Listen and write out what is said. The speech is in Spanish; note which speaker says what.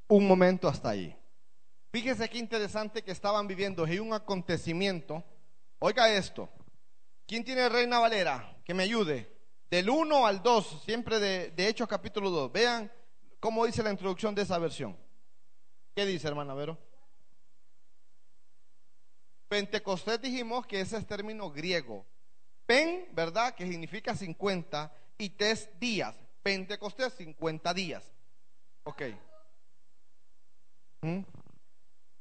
Speaker 1: un momento hasta ahí. Fíjese qué interesante que estaban viviendo. Hay un acontecimiento. Oiga esto. ¿Quién tiene Reina Valera? Que me ayude. Del 1 al 2, siempre de Hechos capítulo 2. Vean cómo dice la introducción de esa versión. ¿Qué dice, hermana Vero? Pentecostés dijimos que ese es término griego. Pen, ¿verdad? Que significa 50 y tes días. Pentecostés, 50 días. Ok.